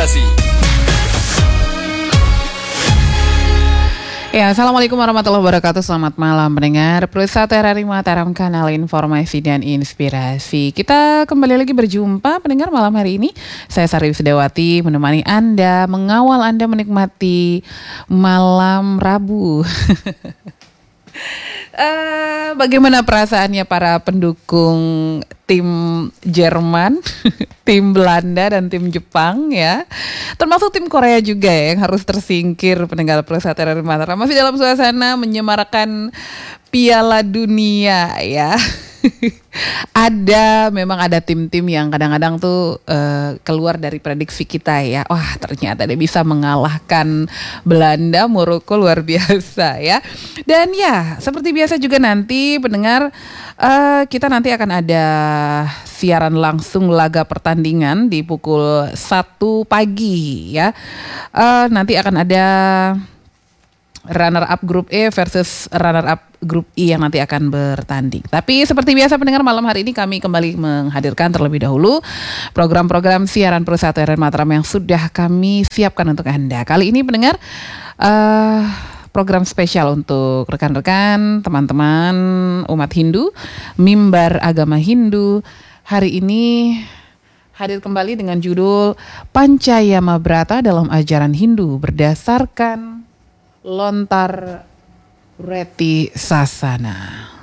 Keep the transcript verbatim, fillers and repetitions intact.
Inspirasi. Ya, Assalamualaikum warahmatullahi wabarakatuh. Selamat malam pendengar Pusat R R I Mataram, kanal informasi dan inspirasi. Kita kembali lagi berjumpa pendengar malam hari ini. Saya Sari Wisdawati menemani Anda, mengawal Anda menikmati malam Rabu. uh, bagaimana perasaannya para pendukung tim Jerman, tim Belanda dan tim Jepang ya, termasuk tim Korea juga ya, yang harus tersingkir pendengar Pusat R R I Mataram. Masih dalam suasana menyemarakan Piala Dunia ya. Ada, memang ada tim-tim yang kadang-kadang tuh uh, keluar dari prediksi kita ya. Wah, ternyata dia bisa mengalahkan Belanda, Maroko, luar biasa ya. Dan ya, seperti biasa juga nanti pendengar, uh, kita nanti akan ada siaran langsung laga pertandingan di pukul satu pagi ya. Uh, nanti akan ada runner up grup E versus runner up grup I yang nanti akan bertanding. Tapi seperti biasa pendengar, malam hari ini kami kembali menghadirkan terlebih dahulu program-program siaran Pusat R R I Mataram yang sudah kami siapkan untuk Anda. Kali ini pendengar, uh, program spesial untuk rekan-rekan, teman-teman umat Hindu, mimbar agama Hindu. Hari ini hadir kembali dengan judul Panchayama Brata dalam ajaran Hindu berdasarkan Lontar Reti Sasana.